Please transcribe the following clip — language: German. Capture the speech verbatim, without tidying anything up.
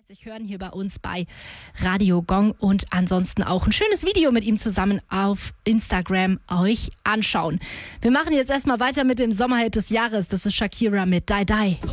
Sie hören hier bei uns bei Radio Gong und ansonsten auch ein schönes Video mit ihm zusammen auf Instagram euch anschauen. Wir machen jetzt erstmal weiter mit dem Sommerhit des Jahres. Das ist Shakira mit Die Die.